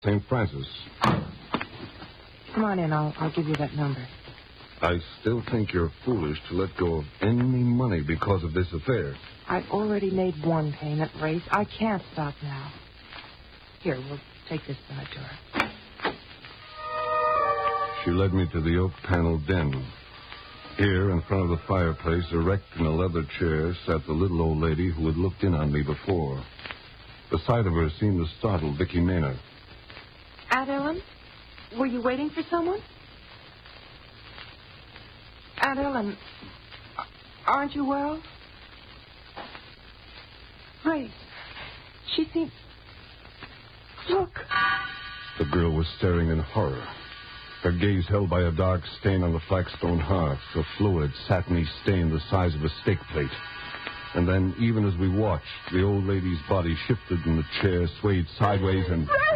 St. Francis. Come on in. I'll give you that number. I still think you're foolish to let go of any money because of this affair. I've already made one payment, Race. I can't stop now. Here, we'll take this side door. She led me to the oak-paneled den. Here, in front of the fireplace, erect in a leather chair, sat the little old lady who had looked in on me before. The sight of her seemed to startle Vicky Maynard. Aunt Ellen, were you waiting for someone? Aunt Ellen, aren't you well? Grace, she seems... Look. The girl was staring in horror, her gaze held by a dark stain on the flagstone hearth, a fluid, satiny stain the size of a steak plate. And then, even as we watched, the old lady's body shifted and the chair swayed sideways and...